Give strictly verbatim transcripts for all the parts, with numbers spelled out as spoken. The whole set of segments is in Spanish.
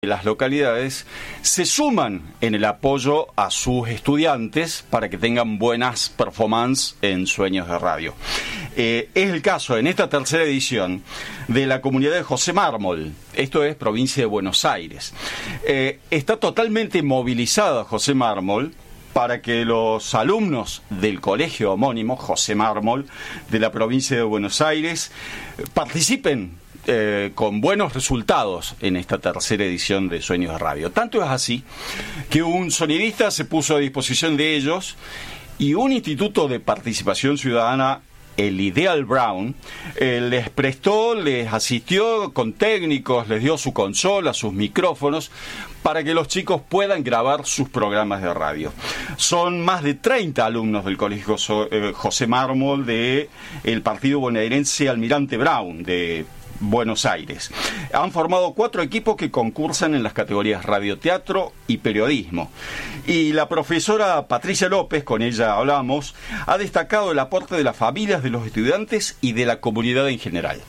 las localidades se suman en el apoyo a sus estudiantes para que tengan buenas performances en Sueños de Radio. Eh, es el caso en esta tercera edición de la comunidad de José Mármol, esto es provincia de Buenos Aires. Eh, está totalmente movilizada José Mármol para que los alumnos del colegio homónimo José Mármol de la provincia de Buenos Aires participen eh, con buenos resultados en esta tercera edición de Sueños de Radio. Tanto es así que un sonidista se puso a disposición de ellos y un instituto de participación ciudadana, el Ideal Brown, eh, les prestó, les asistió con técnicos, les dio su consola, sus micrófonos, para que los chicos puedan grabar sus programas de radio. Son más de treinta alumnos del Colegio José Mármol de el partido bonaerense Almirante Brown de Buenos Aires. Han formado cuatro equipos que concursan en las categorías radioteatro y periodismo. Y la profesora Patricia López, con ella hablamos, ha destacado el aporte de las familias, de los estudiantes y de la comunidad en general.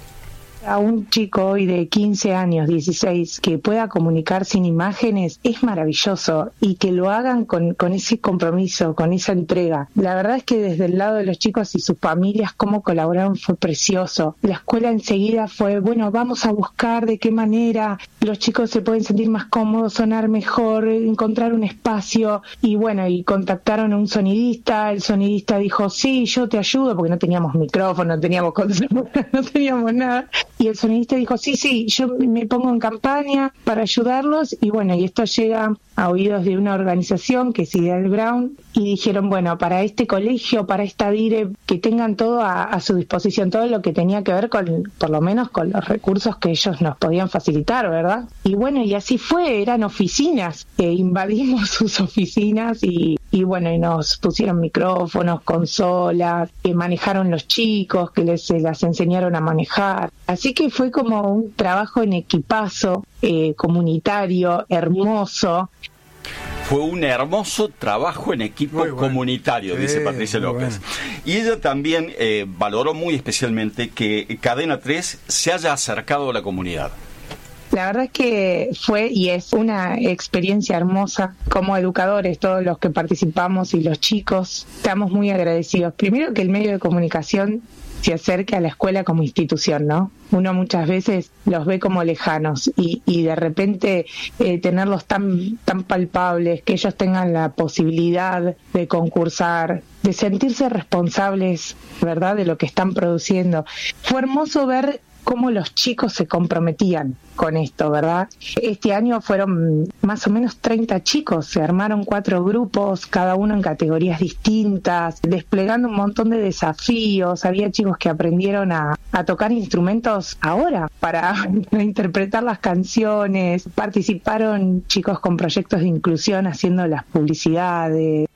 A un chico hoy de quince años, dieciséis, que pueda comunicar sin imágenes es maravilloso, y que lo hagan con, con ese compromiso, con esa entrega. La verdad es que desde el lado de los chicos y sus familias, cómo colaboraron fue precioso. La escuela enseguida fue, bueno, vamos a buscar de qué manera los chicos se pueden sentir más cómodos, sonar mejor, encontrar un espacio, y bueno, y contactaron a un sonidista. El sonidista dijo, sí, yo te ayudo, porque no teníamos micrófono, no teníamos consola, no teníamos nada. Y el sonidista dijo, sí, sí, yo me pongo en campaña para ayudarlos. Y bueno, y esto llega a oídos de una organización que es Ideal Brown, y dijeron, bueno, para este colegio, para esta dire, que tengan todo a, a su disposición, todo lo que tenía que ver con, por lo menos con los recursos que ellos nos podían facilitar, ¿verdad? Y bueno, y así fue, eran oficinas, eh, invadimos sus oficinas y, y bueno, y nos pusieron micrófonos, consolas, que manejaron los chicos, que les se las enseñaron a manejar. Así que fue como un trabajo en equipazo, eh, comunitario, hermoso. Fue un hermoso trabajo en equipo bueno. comunitario, sí, dice Patricia López. Bueno. Y ella también eh, valoró muy especialmente que Cadena tres se haya acercado a la comunidad. La verdad es que fue y es una experiencia hermosa. Como educadores, todos los que participamos y los chicos, estamos muy agradecidos. Primero, que el medio de comunicación se acerque a la escuela como institución, ¿no? Uno muchas veces los ve como lejanos y, y de repente eh, tenerlos tan, tan palpables, que ellos tengan la posibilidad de concursar, de sentirse responsables, ¿verdad?, de lo que están produciendo. Fue hermoso ver cómo los chicos se comprometían con esto, ¿verdad? Este año fueron más o menos treinta chicos, se armaron cuatro grupos, cada uno en categorías distintas, desplegando un montón de desafíos. Había chicos que aprendieron a, a tocar instrumentos ahora para, para interpretar las canciones, participaron chicos con proyectos de inclusión haciendo las publicidades.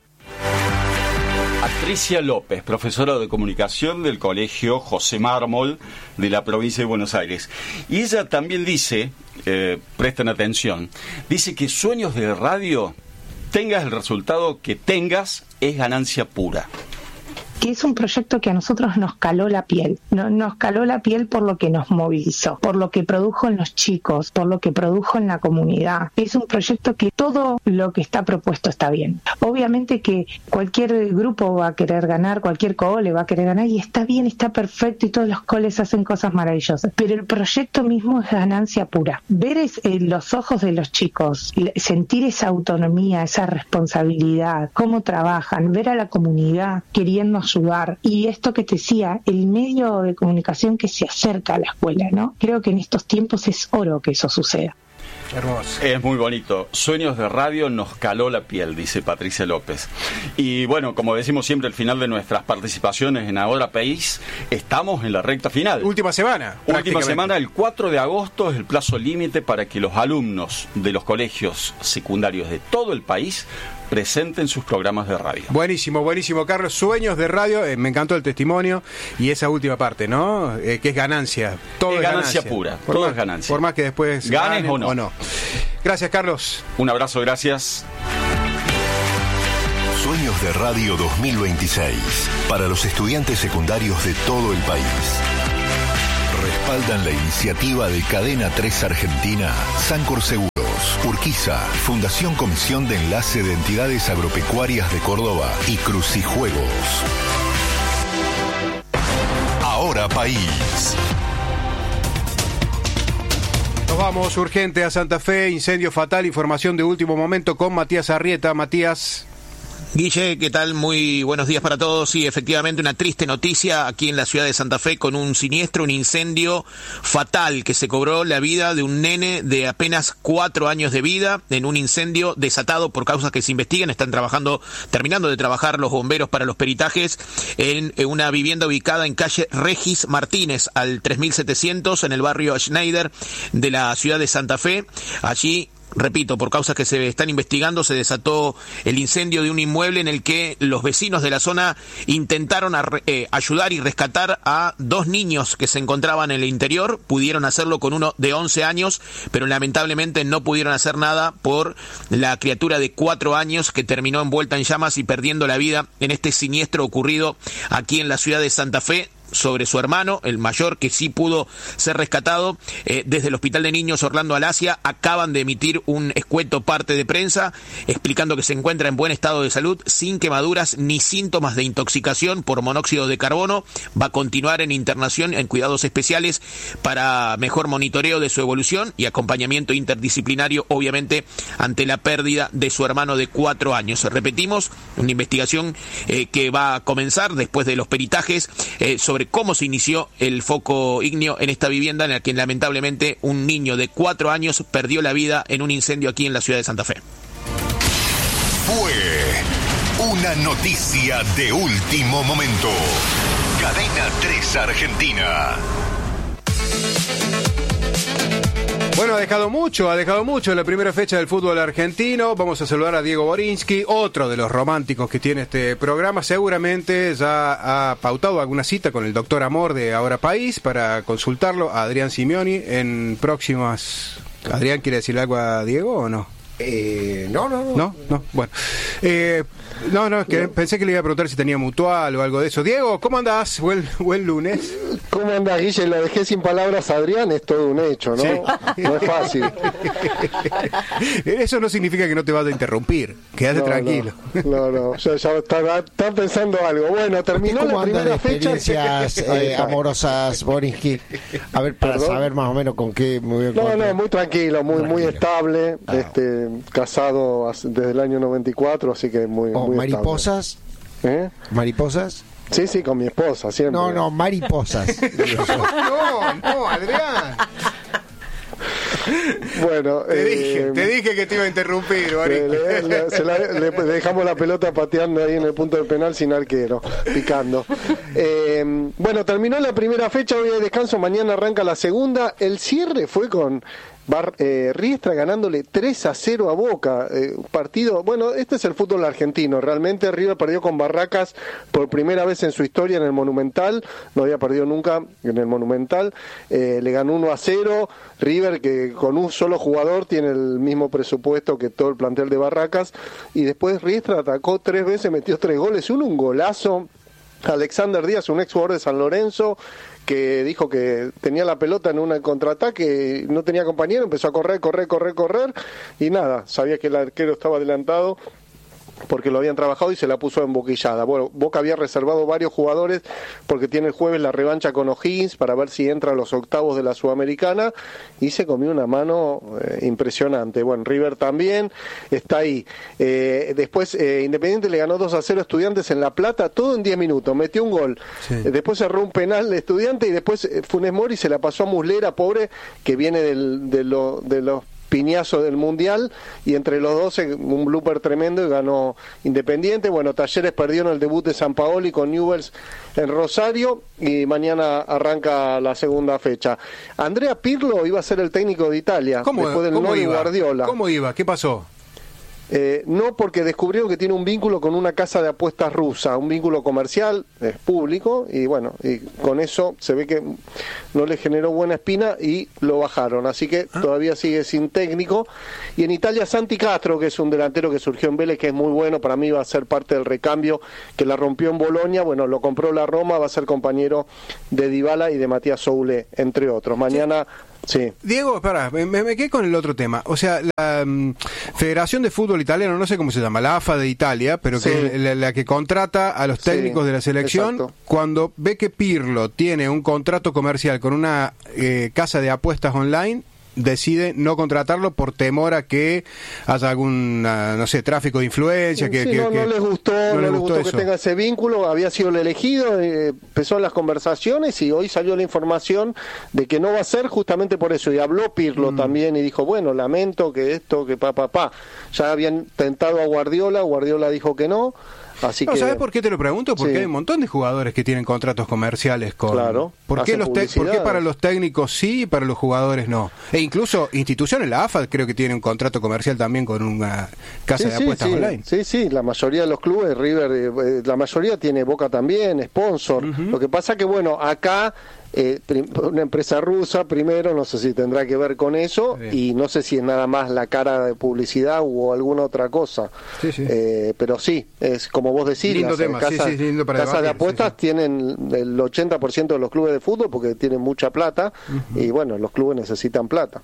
Patricia López, profesora de comunicación del Colegio José Mármol de la provincia de Buenos Aires. Y ella también dice, eh, presten atención, dice que Sueños de Radio, tengas el resultado que tengas, es ganancia pura. Que es un proyecto que a nosotros nos caló la piel, no, nos caló la piel por lo que nos movilizó, por lo que produjo en los chicos, por lo que produjo en la comunidad. Es un proyecto que todo lo que está propuesto está bien. Obviamente que cualquier grupo va a querer ganar, cualquier cole va a querer ganar, y está bien, está perfecto, y todos los coles hacen cosas maravillosas, pero el proyecto mismo es ganancia pura. Ver es, en los ojos de los chicos, sentir esa autonomía, esa responsabilidad, cómo trabajan, ver a la comunidad queriendo ayudar, y esto que te decía, el medio de comunicación que se acerca a la escuela, ¿no? Creo que en estos tiempos es oro que eso suceda. Hermoso. Es muy bonito. Sueños de Radio nos caló la piel, dice Patricia López. Y bueno, como decimos siempre al final de nuestras participaciones en Ahora País, estamos en la recta final. Última semana. Última semana, el cuatro de agosto es el plazo límite para que los alumnos de los colegios secundarios de todo el país presenten sus programas de radio. Buenísimo, buenísimo, Carlos. Sueños de Radio, eh, me encantó el testimonio y esa última parte, ¿no? Eh, que es ganancia. Todo es, es ganancia, ganancia pura. Por todo más, es ganancia. Por más que después ganes o no. o no. Gracias, Carlos. Un abrazo, gracias. Sueños de Radio dos mil veintiséis para los estudiantes secundarios de todo el país. Respaldan la iniciativa de Cadena tres Argentina, Sancor Seguros, Urquiza, Fundación Comisión de Enlace de Entidades Agropecuarias de Córdoba y Crucijuegos. Ahora País. Nos vamos urgente a Santa Fe, incendio fatal, información de último momento con Matías Arrieta. Matías. Guille, ¿qué tal? Muy buenos días para todos. Sí, efectivamente, una triste noticia aquí en la ciudad de Santa Fe con un siniestro, un incendio fatal que se cobró la vida de un nene de apenas cuatro años de vida en un incendio desatado por causas que se investigan. Están trabajando, terminando de trabajar los bomberos para los peritajes en una vivienda ubicada en calle Regis Martínez, al tres mil setecientos, en el barrio Schneider de la ciudad de Santa Fe. Allí, repito, por causas que se están investigando, se desató el incendio de un inmueble en el que los vecinos de la zona intentaron a, eh, ayudar y rescatar a dos niños que se encontraban en el interior. Pudieron hacerlo con uno de once años, pero lamentablemente no pudieron hacer nada por la criatura de cuatro años que terminó envuelta en llamas y perdiendo la vida en este siniestro ocurrido aquí en la ciudad de Santa Fe. Sobre su hermano, el mayor, que sí pudo ser rescatado. Eh, desde el Hospital de Niños Orlando Alasia acaban de emitir un escueto parte de prensa explicando que se encuentra en buen estado de salud, sin quemaduras ni síntomas de intoxicación por monóxido de carbono. Va a continuar en internación en cuidados especiales para mejor monitoreo de su evolución y acompañamiento interdisciplinario, obviamente, ante la pérdida de su hermano de cuatro años. Repetimos, una investigación eh, que va a comenzar después de los peritajes eh, sobre cómo se inició el foco ígneo en esta vivienda en la que lamentablemente un niño de cuatro años perdió la vida en un incendio aquí en la ciudad de Santa Fe. Fue una noticia de último momento. Cadena tres Argentina. Bueno, ha dejado mucho, ha dejado mucho en la primera fecha del fútbol argentino. Vamos a saludar a Diego Borinsky, otro de los románticos que tiene este programa. Seguramente ya ha pautado alguna cita con el doctor Amor de Ahora País para consultarlo a Adrián Simeoni en próximas... ¿Adrián quiere decirle algo a Diego o no? Eh, no, no, no. No, no, bueno. Eh, no, no, que no. Pensé que le iba a preguntar si tenía mutual o algo de eso. Diego, ¿cómo andás? Buen, buen lunes. ¿Cómo andás, Guille? Lo dejé sin palabras a Adrián, es todo un hecho, ¿no? Sí. No es fácil. Eso no significa que no te vas a interrumpir. Quédate no, tranquilo. No, no, no. Ya, ya está, está pensando algo. Bueno, terminó la primera fecha. Experiencias eh, amorosas, Borinsky. A ver, para ¿Perdón? saber más o menos con qué me voy a No, no, muy tranquilo, muy, tranquilo. muy estable. Ah. Este, casado desde el año noventa y cuatro, así que muy, oh, muy mariposas. ¿Eh? ¿Mariposas? Sí, sí, con mi esposa, siempre. No, no, mariposas. no, no, Adrián. Bueno, te, eh, dije, te dije que te iba a interrumpir, le, le, le, se la, le, le dejamos la pelota pateando ahí en el punto del penal sin arquero, picando. Eh, bueno, terminó la primera fecha, hoy hay descanso, mañana arranca la segunda. El cierre fue con Bar, eh, Riestra ganándole tres a cero a Boca, eh, partido, bueno, este es el fútbol argentino, realmente River perdió con Barracas por primera vez en su historia en el Monumental, no había perdido nunca en el Monumental, eh, le ganó uno a cero, River que con un solo jugador tiene el mismo presupuesto que todo el plantel de Barracas, y después Riestra atacó tres veces, metió tres goles, uno un golazo, Alexander Díaz, un ex jugador de San Lorenzo, que dijo que tenía la pelota en un contraataque, no tenía compañero, empezó a correr, correr, correr, correr, y nada, sabía que el arquero estaba adelantado porque lo habían trabajado y se la puso emboquillada. Bueno, Boca había reservado varios jugadores porque tiene el jueves la revancha con O'Higgins para ver si entra a los octavos de la Sudamericana y se comió una mano eh, impresionante. Bueno, River también está ahí. Eh, después eh, Independiente le ganó dos a cero a Estudiantes en La Plata, todo en diez minutos, metió un gol. Sí. Eh, después cerró un penal de Estudiante y después eh, Funes Mori se la pasó a Muslera, pobre, que viene del, de, lo, de los piñazo del Mundial, y entre los dos un blooper tremendo y ganó Independiente. Bueno, Talleres perdió en el debut de San Paoli con Newell's en Rosario y mañana arranca la segunda fecha. Andrea Pirlo iba a ser el técnico de Italia ¿Cómo, después del ¿cómo no iba? Guardiola. ¿Cómo iba? ¿Qué pasó? Eh, no, porque descubrieron que tiene un vínculo con una casa de apuestas rusa, un vínculo comercial, es público, y bueno, y con eso se ve que no le generó buena espina y lo bajaron, así que ah. todavía sigue sin técnico. Y en Italia Santi Castro, que es un delantero que surgió en Vélez, que es muy bueno, para mí va a ser parte del recambio, que la rompió en Bolonia, bueno, lo compró la Roma, va a ser compañero de Dybala y de Matías Soule, entre otros. Mañana... Sí. Diego, espera, me, me quedé con el otro tema. O sea, la um, Federación de Fútbol Italiano, no sé cómo se llama, la A F A de Italia, pero sí. que es la, la que contrata a los técnicos sí, de la selección, exacto. Cuando ve que Pirlo tiene un contrato comercial con una eh, casa de apuestas online, decide no contratarlo por temor a que haya algún, no sé, tráfico de influencia. Que, sí, que, no, que no les gustó, no, no les gustó, gustó que tenga ese vínculo, había sido el elegido, eh, empezó en las conversaciones y hoy salió la información de que no va a ser justamente por eso. Y habló Pirlo mm. también y dijo, bueno, lamento que esto, que pa, pa, pa. Ya habían tentado a Guardiola, Guardiola dijo que no. Así no, que, ¿sabes por qué te lo pregunto? Porque sí. hay un montón de jugadores que tienen contratos comerciales con... Claro. ¿Por qué, los te... ¿Por qué para los técnicos sí y para los jugadores no? E incluso instituciones, la A F A creo que tiene un contrato comercial también con una casa sí, de apuestas sí, online. Sí, sí, la mayoría de los clubes, River, eh, la mayoría tiene Boca también, sponsor. Uh-huh. Lo que pasa que, bueno, acá... Eh, una empresa rusa primero, no sé si tendrá que ver con eso y no sé si es nada más la cara de publicidad o alguna otra cosa, sí, sí. Eh, pero sí, es como vos decís, lindo las tema. casas, sí, sí, lindo para casas debatir, de apuestas sí, sí. tienen el ochenta por ciento de los clubes de fútbol porque tienen mucha plata uh-huh. y bueno, los clubes necesitan plata.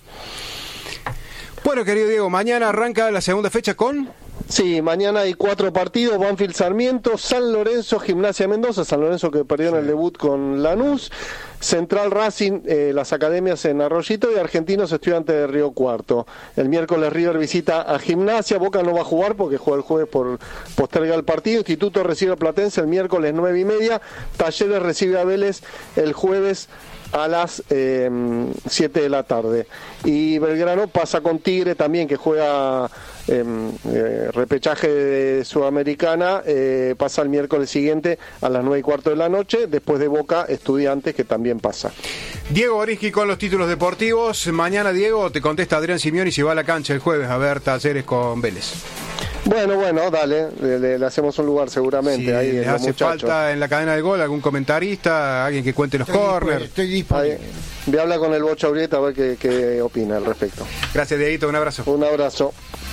Bueno, querido Diego, mañana arranca la segunda fecha con... Sí, mañana hay cuatro partidos, Banfield Sarmiento, San Lorenzo, Gimnasia Mendoza, San Lorenzo que perdió sí. en el debut con Lanús, Central Racing, eh, las academias en Arroyito y Argentinos Estudiantes de Río Cuarto. El miércoles River visita a Gimnasia, Boca no va a jugar porque juega el jueves por posterga el partido, Instituto recibe a Platense el miércoles nueve y media, Talleres recibe a Vélez el jueves a las eh, siete de la tarde. Y Belgrano pasa con Tigre también, que juega eh, eh, repechaje de Sudamericana, eh, pasa el miércoles siguiente a las nueve y cuarto de la noche, después de Boca Estudiantes, que también pasa. Diego Borinsky con los títulos deportivos. Mañana, Diego, te contesta Adrián Simeoni si va a la cancha el jueves a ver Talleres con Vélez. Bueno, bueno, dale, le, le, le hacemos un lugar seguramente. Si ahí les hace muchachos. Falta en la cadena del gol algún comentarista, alguien que cuente los corners. Estoy disponible. Voy a hablar con el Bocha Urieta a ver qué, qué opina al respecto. Gracias, Dieguito, un abrazo. Un abrazo.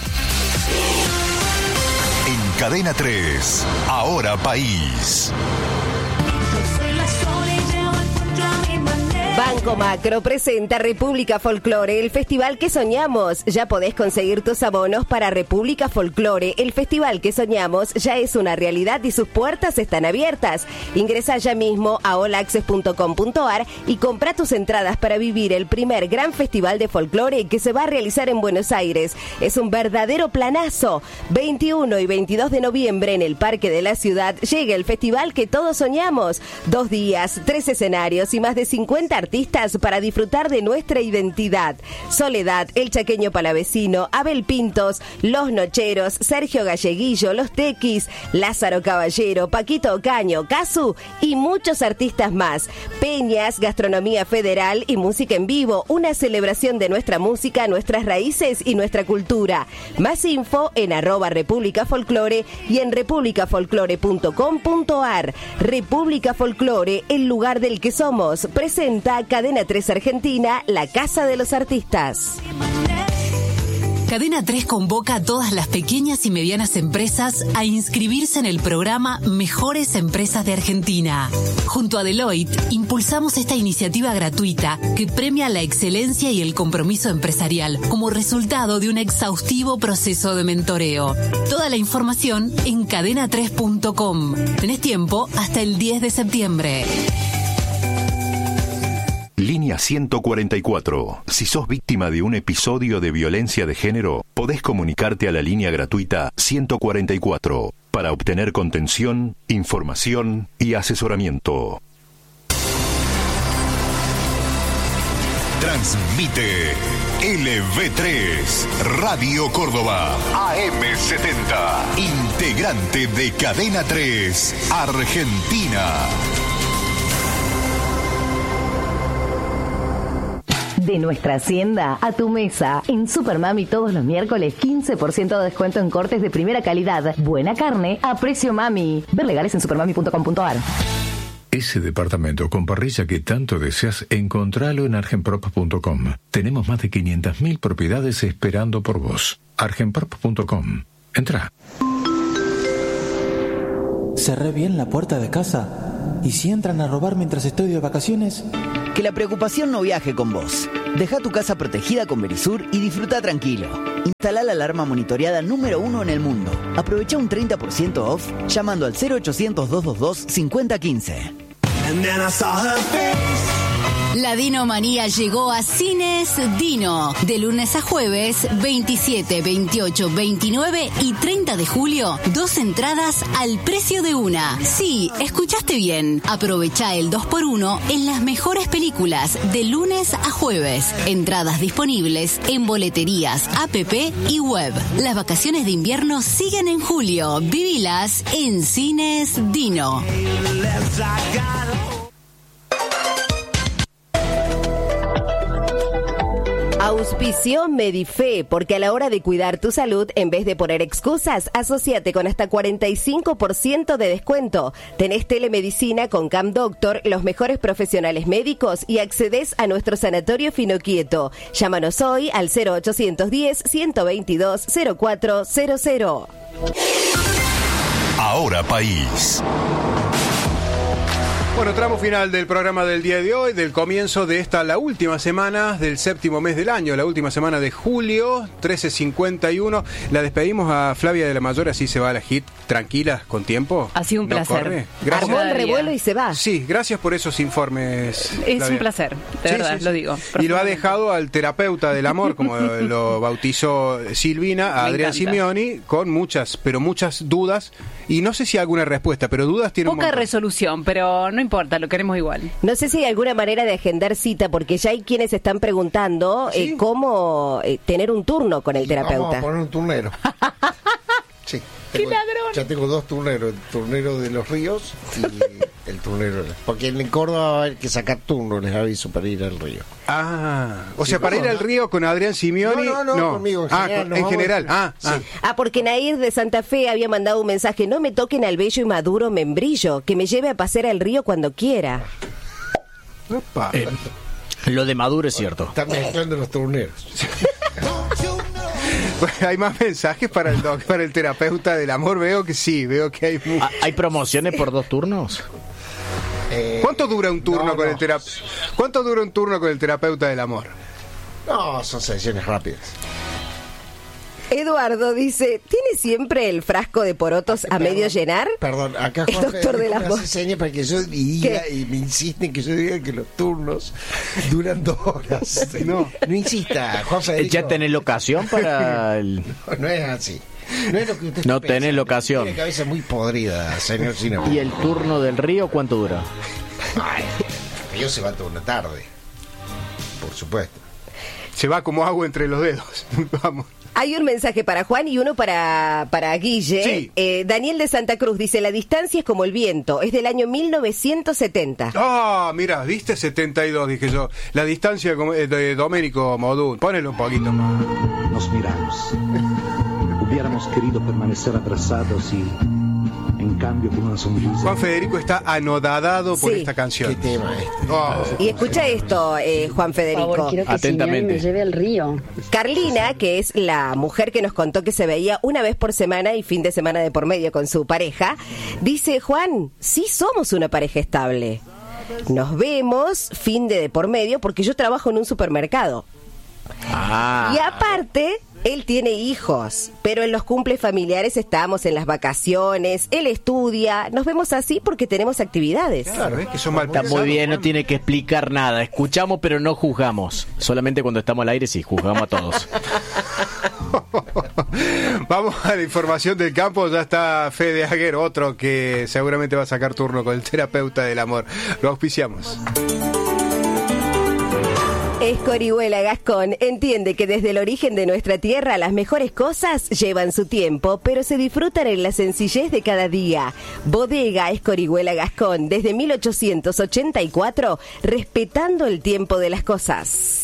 En Cadena tres, Ahora País. Banco Macro presenta República Folklore, el festival que soñamos. Ya podés conseguir tus abonos para República Folklore. El festival que soñamos ya es una realidad y sus puertas están abiertas. Ingresa ya mismo a all access punto com punto a r y compra tus entradas para vivir el primer gran festival de folclore que se va a realizar en Buenos Aires. Es un verdadero planazo. veintiuno y veintidós de noviembre en el Parque de la Ciudad llega el festival que todos soñamos. Dos días, tres escenarios y más de cincuenta artistas para disfrutar de nuestra identidad. Soledad, El Chaqueño Palavecino, Abel Pintos, Los Nocheros, Sergio Galleguillo, Los Tequis, Lázaro Caballero, Paquito Ocaño, Casu y muchos artistas más. Peñas, gastronomía federal y música en vivo. Una celebración de nuestra música, nuestras raíces y nuestra cultura. Más info en arroba República Folklore y en república folklore punto com punto a r. República Folklore, el lugar del que somos. Presenta Cadena tres Argentina, la casa de los artistas. Cadena tres convoca a todas las pequeñas y medianas empresas a inscribirse en el programa Mejores Empresas de Argentina. Junto a Deloitte, impulsamos esta iniciativa gratuita que premia la excelencia y el compromiso empresarial como resultado de un exhaustivo proceso de mentoreo. Toda la información en cadena tres punto com. Tenés tiempo hasta el diez de septiembre. Línea ciento cuarenta y cuatro. Si sos víctima de un episodio de violencia de género, podés comunicarte a la línea gratuita ciento cuarenta y cuatro para obtener contención, información y asesoramiento. Transmite L V tres, Radio Córdoba, A M setenta, integrante de Cadena tres, Argentina. De De nuestra hacienda a tu mesa. En Supermami todos los miércoles quince por ciento de descuento en cortes de primera calidad. Buena carne a precio mami. Ver legales en supermami punto com punto a r. Ese departamento con parrilla que tanto deseas, encontralo en argenprop punto com. Tenemos más de quinientas mil propiedades esperando por vos. argenprop punto com. Entra. ¿Cerré bien la puerta de casa? ¿Y si entran a robar mientras estoy de vacaciones? Que la preocupación no viaje con vos. Deja tu casa protegida con Verisur y disfruta tranquilo. Instala la alarma monitoreada número uno en el mundo. Aprovecha un treinta por ciento off llamando al cero ochocientos, doscientos veintidós, cincuenta quince. La Dinomanía llegó a Cines Dino. De lunes a jueves, veintisiete, veintiocho, veintinueve y treinta de julio, dos entradas al precio de una. Sí, escuchaste bien. Aprovecha el dos por uno en las mejores películas de lunes a jueves. Entradas disponibles en boleterías, app y web. Las vacaciones de invierno siguen en julio. Vivilas en Cines Dino. Auspició Medife, porque a la hora de cuidar tu salud, en vez de poner excusas, asociate con hasta cuarenta y cinco por ciento de descuento. Tenés telemedicina con Cam Doctor, los mejores profesionales médicos y accedés a nuestro sanatorio Finoquieto. Llámanos hoy al cero ochocientos diez, ciento veintidós, cero cuatro cero cero. Ahora País. Bueno, tramo final del programa del día de hoy, del comienzo de esta, la última semana del séptimo mes del año, la última semana de julio, trece cincuenta y uno. La despedimos a Flavia de la Mayor, así se va a la hit, tranquila, con tiempo. Ha sido un no placer. Corre. Gracias. Armó el revuelo y se va. Sí, gracias por esos informes. Es Flavia. un placer, de Sí, verdad, sí, sí. lo digo. Y lo ha dejado al terapeuta del amor, como lo bautizó Silvina, a Me Adrián encanta. Simeoni, con muchas, pero muchas dudas, y no sé si alguna respuesta, pero dudas tiene un Poca montón. resolución, pero no importa, lo queremos igual. No sé si hay alguna manera de agendar cita, porque ya hay quienes están preguntando eh, cómo eh, tener un turno con el terapeuta. Vamos a poner un turnero. Sí. Tengo, ya tengo dos turneros, el turnero de los ríos y el turnero de... Porque en Córdoba va a haber que sacar turno, les aviso, para ir al río. Ah, o Sí, sea, para ¿cómo ir al no? río con Adrián Simeoni. No, no, no, conmigo, en ah, general, con- nos en vamos general. a- Ah, ah. Ah, porque Nair de Santa Fe había mandado un mensaje: no me toquen al bello y maduro membrillo, que me lleve a pasear al río cuando quiera. Opa. Eh, lo de Maduro es cierto. Están mezclando los turneros. ¿Hay más mensajes para el doc- para el terapeuta del amor? Veo que sí, veo que hay mu- Ah, ¿Hay promociones por dos turnos? Eh, ¿Cuánto dura un turno no, con no. el terapeuta? ¿Cuánto dura un turno con el terapeuta del amor? No, son sesiones rápidas. Eduardo dice: ¿tiene siempre el frasco de porotos a Perdón, medio llenar? Perdón, acá El Juan doctor del Federico me amor. hace señas para que yo diga ¿Qué? y me insisten que yo diga que los turnos duran dos horas. No. No insista, Juan Federico. ¿Ya tenés locación para el...? No, no es así. No es lo que usted No está tenés pensando. locación. Tiene cabeza muy podrida, señor Sinamo. ¿Y el turno del río cuánto dura? Ay, el río se va toda una tarde. Por supuesto. Se va como agua entre los dedos. Vamos. Hay un mensaje para Juan y uno para, para Guille. Sí. Eh, Daniel de Santa Cruz dice: la distancia es como el viento, es del año mil novecientos setenta. Ah, mira, viste setenta y dos, dije yo. La distancia como- eh, de Domenico Modún. Ponelo un poquito más. Nos miramos. Hubiéramos querido permanecer abrazados y, en cambio, con una sonrisa. Juan Federico está anodadado por Sí. esta canción. ¿Qué tema este? Oh. Y escucha esto, eh, Juan Federico. Por favor, quiero que Atentamente. Simeoni me lleve al río. Carlina, que es la mujer que nos contó que se veía una vez por semana y fin de semana de por medio con su pareja, dice: Juan, sí somos una pareja estable. Nos vemos fin de, de por medio porque yo trabajo en un supermercado. Ah. Y aparte, él tiene hijos, pero en los cumples familiares estamos, en las vacaciones, él estudia, nos vemos así porque tenemos actividades. Claro, es que son mal Está muy bien, no tiene que explicar nada. Escuchamos pero no juzgamos. Solamente cuando estamos al aire sí, juzgamos a todos. Vamos a la información del campo. Ya está Fede Aguer, otro que seguramente va a sacar turno con el terapeuta del amor. Lo auspiciamos. Escorihuela Gascón entiende que desde el origen de nuestra tierra las mejores cosas llevan su tiempo, pero se disfrutan en la sencillez de cada día. Bodega Escorihuela Gascón, desde mil ochocientos ochenta y cuatro, respetando el tiempo de las cosas.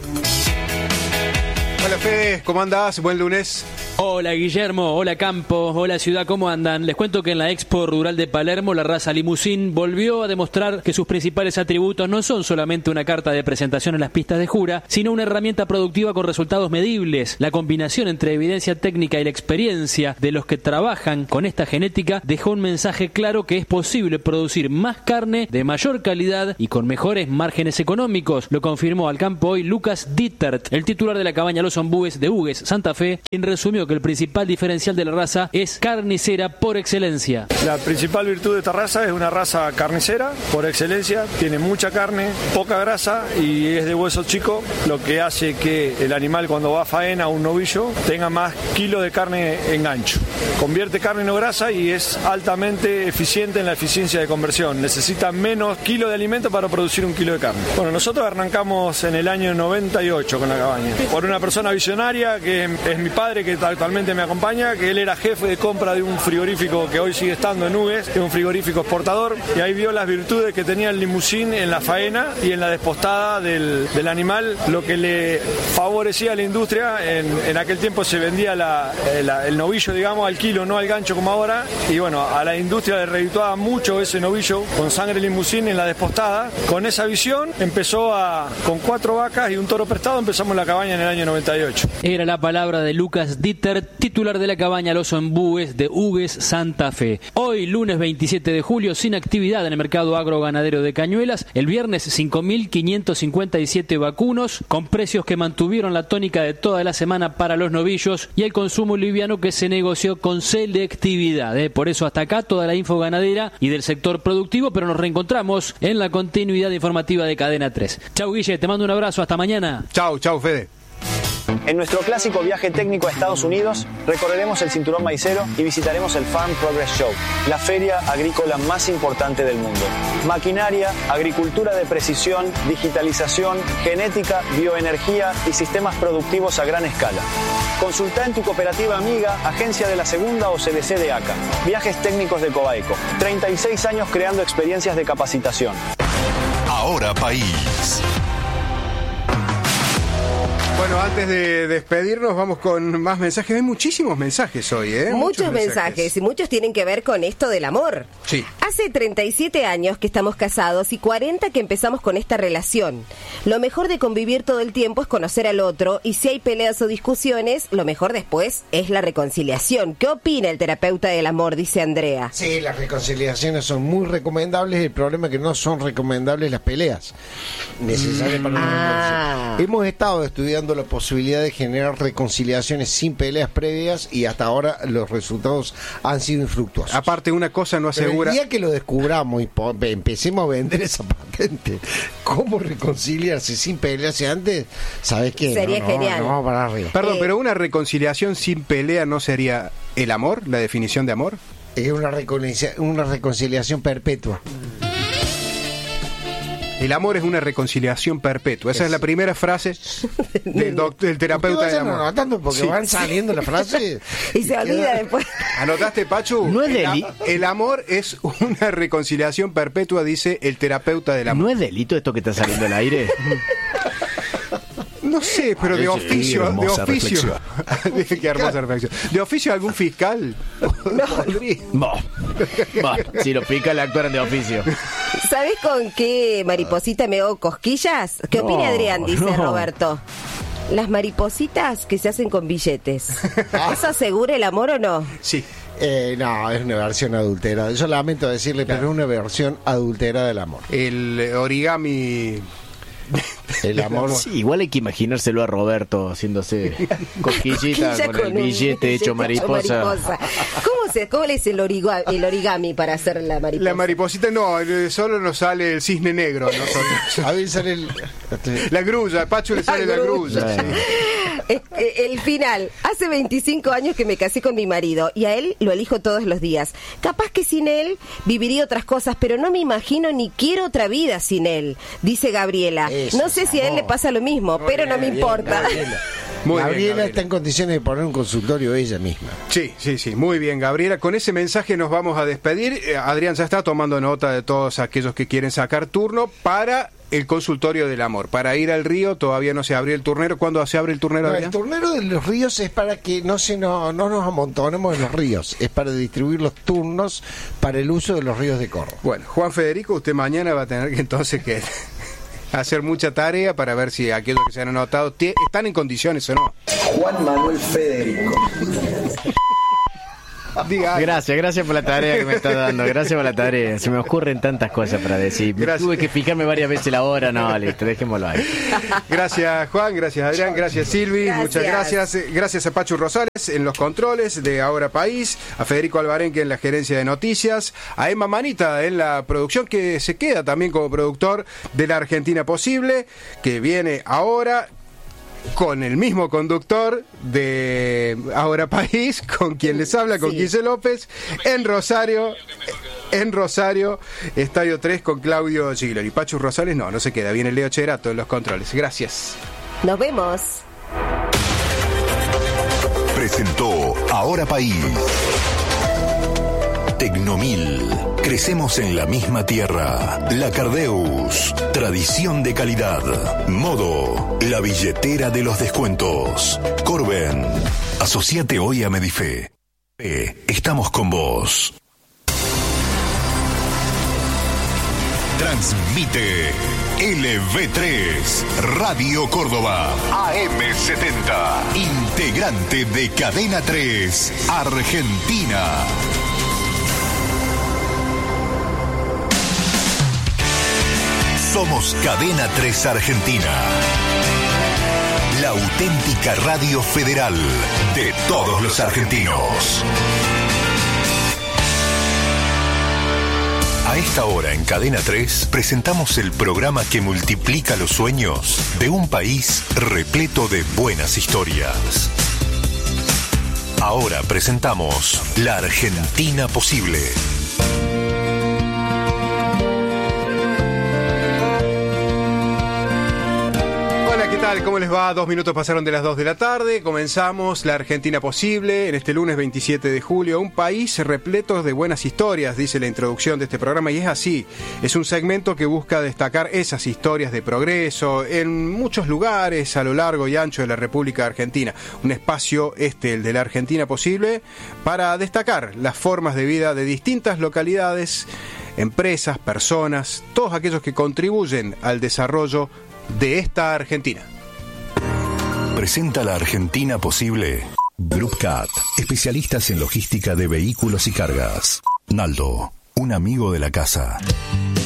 Hola Fede, ¿cómo andás? Buen lunes. Hola Guillermo, hola Campo, hola Ciudad, ¿cómo andan? Les cuento que en la Expo Rural de Palermo la raza Limousin volvió a demostrar que sus principales atributos no son solamente una carta de presentación en las pistas de jura, sino una herramienta productiva con resultados medibles. La combinación entre evidencia técnica y la experiencia de los que trabajan con esta genética dejó un mensaje claro que es posible producir más carne de mayor calidad y con mejores márgenes económicos. Lo confirmó al campo hoy Lucas Dittert, el titular de la cabaña Los Ombúes de Hugues, Santa Fe, quien resumió que el principal diferencial de la raza es carnicera por excelencia. La principal virtud de esta raza es una raza carnicera por excelencia, tiene mucha carne, poca grasa y es de hueso chico, lo que hace que el animal cuando va a faena o un novillo tenga más kilos de carne en gancho. Convierte carne en grasa y es altamente eficiente en la eficiencia de conversión, necesita menos kilos de alimento para producir un kilo de carne. Bueno, nosotros arrancamos en el año noventa y ocho con la cabaña, por una persona visionaria que es mi padre, que actualmente me acompaña, que él era jefe de compra de un frigorífico que hoy sigue estando en Hugues, que es un frigorífico exportador, y ahí vio las virtudes que tenía el Limousin en la faena y en la despostada del, del animal, lo que le favorecía a la industria. En, en aquel tiempo se vendía la, la, el novillo, digamos, al kilo, no al gancho como ahora, y bueno, a la industria le redituaba mucho ese novillo con sangre Limousin en la despostada. Con esa visión empezó a, con cuatro vacas y un toro prestado, empezamos la cabaña en el año noventa y ocho. Era la palabra de Lucas Ditter, titular de la cabaña Los Ombúes de Hugues, Santa Fe. Hoy, lunes veintisiete de julio, sin actividad en el mercado agroganadero de Cañuelas. El viernes, cinco mil quinientos cincuenta y siete vacunos, con precios que mantuvieron la tónica de toda la semana para los novillos y el consumo liviano que se negoció con selectividad. ¿eh? Por eso hasta acá toda la info ganadera y del sector productivo, pero nos reencontramos en la continuidad informativa de Cadena tres. Chau Guille, te mando un abrazo, hasta mañana. Chau, chau Fede. En nuestro clásico viaje técnico a Estados Unidos, recorreremos el cinturón maicero y visitaremos el Farm Progress Show, la feria agrícola más importante del mundo. Maquinaria, agricultura de precisión, digitalización, genética, bioenergía y sistemas productivos a gran escala. Consulta en tu cooperativa amiga, agencia de la Segunda o C D C de ACA. Viajes técnicos de Cobaeco. treinta y seis años creando experiencias de capacitación. Ahora País. Bueno, antes de despedirnos vamos con más mensajes. Hay muchísimos mensajes hoy, ¿eh? Muchos, Muchos mensajes. mensajes y muchos tienen que ver con esto del amor. Sí. Hace treinta y siete años que estamos casados y cuarenta que empezamos con esta relación. Lo mejor de convivir todo el tiempo es conocer al otro y si hay peleas o discusiones, lo mejor después es la reconciliación. ¿Qué opina el terapeuta del amor? Dice Andrea. Sí, las reconciliaciones son muy recomendables. El problema es que no son recomendables las peleas necesarias para Ah. la Hemos estado estudiando la posibilidad de generar reconciliaciones sin peleas previas y hasta ahora los resultados han sido infructuosos. Aparte, una cosa no Pero asegura... el día que lo descubramos y po- empecemos a vender esa patente, ¿cómo reconciliarse sin pelearse antes? ¿Sabes qué? Sería No, no, genial. no vamos para arriba. Perdón, Eh, pero una reconciliación sin pelea no sería el amor, la definición de amor. Es una, reconcilia- una reconciliación perpetua. El amor es una reconciliación perpetua. Esa es, es la primera frase del, doc- del terapeuta del amor. Anotando porque Sí. van saliendo las frases y se olvida después. ¿Anotaste, Pachu? No es el, deli- el amor es una reconciliación perpetua, dice el terapeuta del amor. ¿No es delito esto que está saliendo al aire? No sé, pero de Sí, oficio, de hermosa oficio. Qué hermosa reflexión. De oficio algún fiscal. Bo. Bo. Si los fiscales actuaran de oficio. ¿Sabes con qué mariposita me hago cosquillas? ¿Qué opina No, Adrián? Dice no. Roberto. Las maripositas que se hacen con billetes. ¿Eso asegura el amor o no? Sí. Eh, no, es una versión adulterada. Yo lamento decirle, Claro. pero es una versión adulterada del amor. El origami. El amor. Sí, igual hay que imaginárselo a Roberto haciéndose cosquillita Cosquilla con el un billete hecho mariposa. mariposa. ¿Cómo, se, ¿Cómo le es el, origa- el origami para hacer la mariposa? La mariposita no, eh, solo nos sale el cisne negro. No solo- A ver, sale el. La grulla, a Pachu le sale la grulla. Bueno. sí. Eh, eh, El final. Hace veinticinco años que me casé con mi marido y a él lo elijo todos los días. Capaz que sin él viviría otras cosas, pero no me imagino ni quiero otra vida sin él, dice Gabriela. Eso No sé es si a él amor. le pasa lo mismo, pero no me Bien, importa. Gabriela. Muy bien, Gabriela Gabriela. está en condiciones de poner un consultorio ella misma. Sí, sí, sí, muy bien, Gabriela. Con ese mensaje nos vamos a despedir. Eh, Adrián ya está tomando nota de todos aquellos que quieren sacar turno para el consultorio del amor. Para ir al río todavía no se abrió el turnero. ¿Cuándo se abre el turnero? No, el turnero de los ríos es para que no se no, no nos amontonemos en los ríos. Es para distribuir los turnos para el uso de los ríos de Córdoba. Bueno, Juan Federico, usted mañana va a tener que entonces que hacer mucha tarea para ver si aquellos que se han anotado están en condiciones o no. Juan Manuel Federico. Gracias, gracias por la tarea que me está dando. Gracias por la tarea. Se me ocurren tantas cosas para decir. Gracias. Tuve que fijarme varias veces la hora. No, listo, dejémoslo ahí. Gracias, Juan. Gracias, Adrián. Gracias, Silvi. Gracias. Muchas gracias. Gracias a Pachu Rosales en los controles de Ahora País. A Federico Alvarenque en la gerencia de noticias. A Emma Manita en la producción, que se queda también como productor de La Argentina Posible, que viene ahora con el mismo conductor de Ahora País, con quien les habla, con sí. Quince López, en Rosario, en Rosario, Estadio tres con Claudio Giglio. Y Pachu Rosales no, no se queda, viene Leo Cherato en los controles. Gracias. Nos vemos. Presentó Ahora País. Tecnomil. Crecemos en la misma tierra. La Cardeus. Tradición de calidad. Modo. La billetera de los descuentos. Corben. Asociate hoy a Medife. Eh, estamos con vos. Transmite L V tres, Radio Córdoba, A M setenta, integrante de Cadena tres, Argentina. Somos Cadena tres Argentina, la auténtica radio federal de todos los argentinos. A esta hora en Cadena tres presentamos el programa que multiplica los sueños de un país repleto de buenas historias. Ahora presentamos La Argentina Posible. ¿Qué tal? ¿Cómo les va? Dos minutos pasaron de las dos de la tarde. Comenzamos La Argentina Posible en este lunes veintisiete de julio. Un país repleto de buenas historias, dice la introducción de este programa, y es así. Es un segmento que busca destacar esas historias de progreso en muchos lugares a lo largo y ancho de la República Argentina. Un espacio, este, el de La Argentina Posible, para destacar las formas de vida de distintas localidades, empresas, personas, todos aquellos que contribuyen al desarrollo de esta Argentina. Presenta La Argentina Posible Group Cat, especialistas en logística de vehículos y cargas. Naldo, un amigo de la casa.